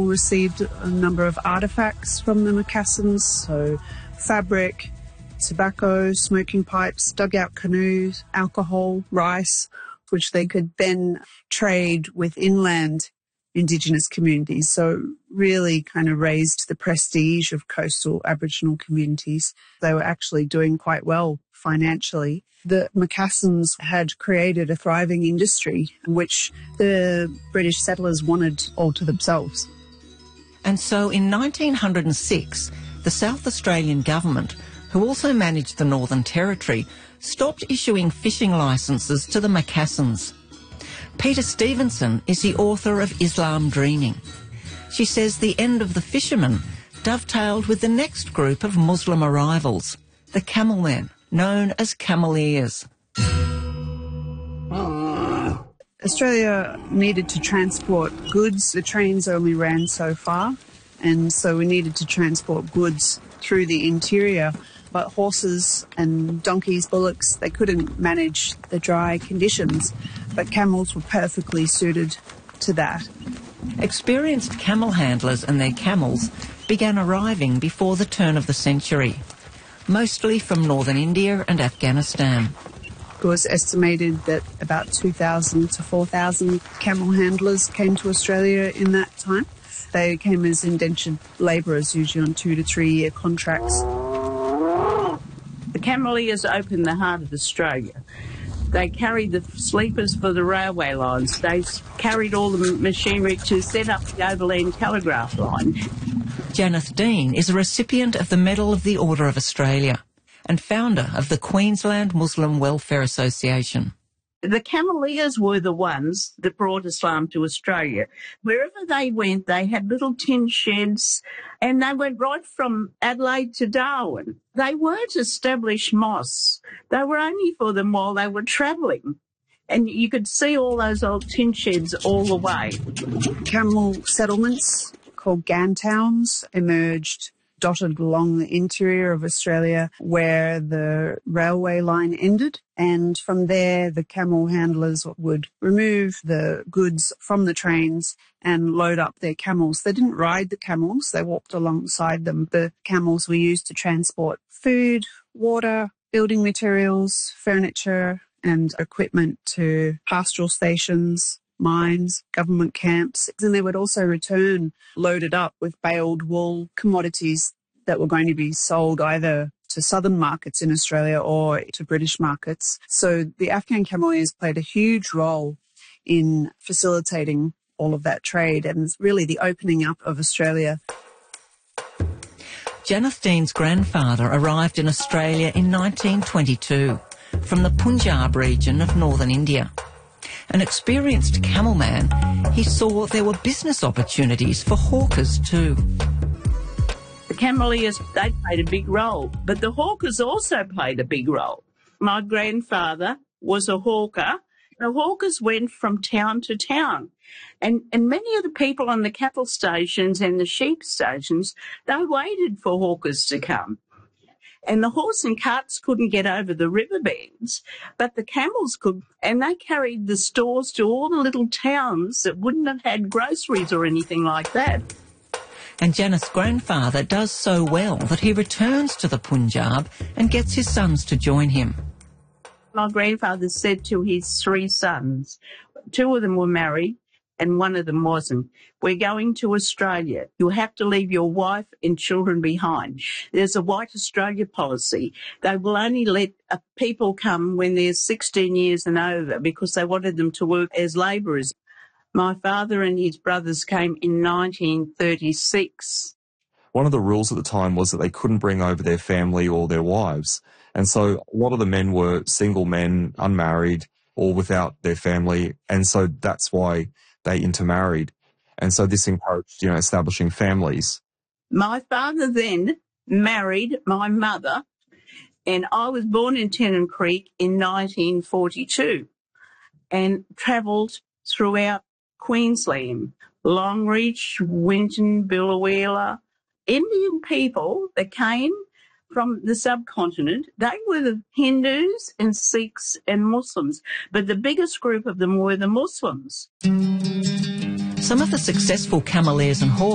received a number of artefacts from the Macassans, so fabric, tobacco, smoking pipes, dugout canoes, alcohol, rice, which they could then trade with inland Indigenous communities. So really kind of raised the prestige of coastal Aboriginal communities. They were actually doing quite well financially. The Macassans had created a thriving industry which the British settlers wanted all to themselves. And so in 1906, the South Australian government, who also managed the Northern Territory, stopped issuing fishing licences to the Macassans. Peter Stevenson is the author of Islam Dreaming. She says the end of the fishermen dovetailed with the next group of Muslim arrivals, the camel men, known as cameleers. Australia needed to transport goods. The trains only ran so far, and so we needed to transport goods through the interior. But horses and donkeys, bullocks, they couldn't manage the dry conditions, but camels were perfectly suited to that. Experienced camel handlers and their camels began arriving before the turn of the century, mostly from northern India and Afghanistan. It was estimated that about 2,000 to 4,000 camel handlers came to Australia in that time. They came as indentured labourers, usually on 2 to 3 year contracts. The cameleers opened the heart of Australia. They carried the sleepers for the railway lines. They carried all the machinery to set up the overland telegraph line. Janeth Dean is a recipient of the Medal of the Order of Australia and founder of the Queensland Muslim Welfare Association. The cameleers were the ones that brought Islam to Australia. Wherever they went, they had little tin sheds, and they went right from Adelaide to Darwin. They weren't established mosques. They were only for them while they were travelling. And you could see all those old tin sheds all the way. Camel settlements called Gan towns emerged dotted along the interior of Australia where the railway line ended. And from there, the camel handlers would remove the goods from the trains and load up their camels. They didn't ride the camels, they walked alongside them. The camels were used to transport food, water, building materials, furniture, and equipment to pastoral stations, mines, government camps, and they would also return loaded up with baled wool commodities that were going to be sold either to southern markets in Australia or to British markets. So the Afghan cameleers played a huge role in facilitating all of that trade and really the opening up of Australia. Janeth Dean's grandfather arrived in Australia in 1922 from the Punjab region of northern India. An experienced camel man, he saw there were business opportunities for hawkers too. The cameleers, they played a big role, but the hawkers also played a big role. My grandfather was a hawker. The hawkers went from town to town. And many of the people on the cattle stations and the sheep stations, they waited for hawkers to come. And the horse and carts couldn't get over the riverbeds, but the camels could, and they carried the stores to all the little towns that wouldn't have had groceries or anything like that. And Janeth's grandfather does so well that he returns to the Punjab and gets his sons to join him. My grandfather said to his 3 sons, 2 of them were married and 1 of them wasn't, "We're going to Australia. You'll have to leave your wife and children behind. There's a White Australia policy. They will only let people come when they're 16 years and over because they wanted them to work as labourers." My father and his brothers came in 1936. One of the rules at the time was that they couldn't bring over their family or their wives. And so a lot of the men were single men, unmarried, or without their family. And so that's why they intermarried. And so this encouraged, establishing families. My father then married my mother, and I was born in Tennant Creek in 1942 and travelled throughout Queensland, Longreach, Winton, Biloela. Indian people that came from the subcontinent, they were the Hindus and Sikhs and Muslims, but the biggest group of them were the Muslims. Some of the successful cameleers and hawkers